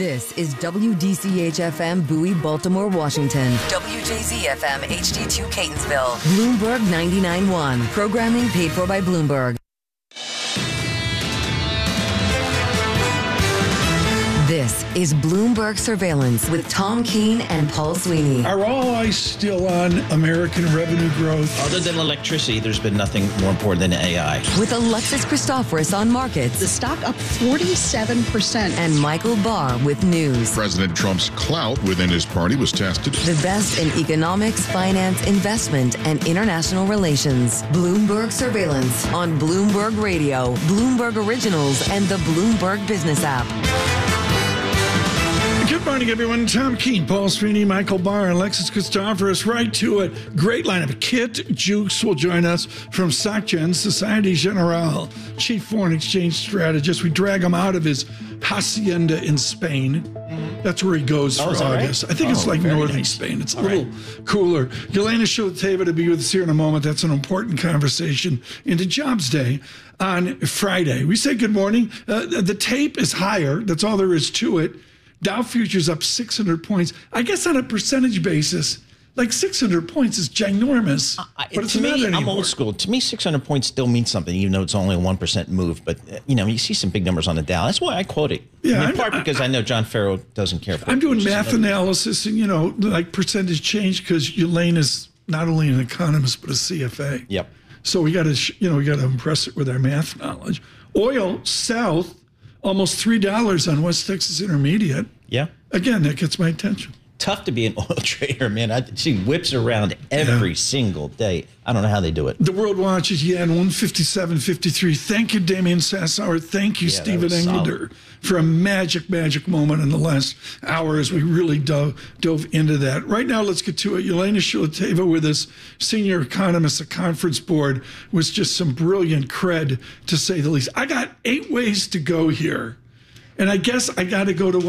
This is WDCH-FM Bowie, Baltimore, Washington. WJZ-FM HD2 Catonsville. Bloomberg 99.1. Programming paid for by Bloomberg. This is Bloomberg Surveillance with Tom Keene and Paul Sweeney. Are all eyes still on American revenue growth? Other than electricity, there's been nothing more important than AI. With Alexis Christoforous on markets. The stock up 47%. And Michael Barr with news. President Trump's clout within his party was tested. The best in economics, finance, investment, and international relations. Bloomberg Surveillance on Bloomberg Radio, Bloomberg Originals, and the Bloomberg Business app. Good morning, everyone. Tom Keene, Paul Sweeney, Michael Barr, and Alexis Christoforous. Right to it. Great lineup. Kit Jukes will join us from SocGen, Societe Generale, Chief Foreign Exchange Strategist. We drag him out of his hacienda in Spain. That's where he goes for August. Right? I think it's like northern Spain. It's a little cooler. Yelena Sholoteva to be with us here in a moment. That's an important conversation into Jobs Day on Friday. We say good morning. The tape is higher. That's all there is to it. Dow futures up 600 points. I guess on a percentage basis, like 600 points is ginormous. But it's to not me, anymore. I'm old school. To me, 600 points still means something, even though it's only a 1% move. But, you see some big numbers on the Dow. That's why I quote it. Yeah, in part because I know John Farrow doesn't care for it. I'm doing math analysis and, like percentage change because Yelena is not only an economist, but a CFA. Yep. So we got to, we got to impress it with our math knowledge. Oil south, almost $3 on West Texas Intermediate. Yeah. Again, that gets my attention. Tough to be an oil trader, man. I see whips around every single day. I don't know how they do it. The world watches yen 157.53. Thank you, Damien Sassower. Thank you, Stephen Englander, for a magic moment in the last hour as we really dove into that. Right now, let's get to it. Yelena Sholoteva with us, senior economist at Conference Board, was just some brilliant cred, to say the least. I got 8 ways to go here, and I guess I got to go to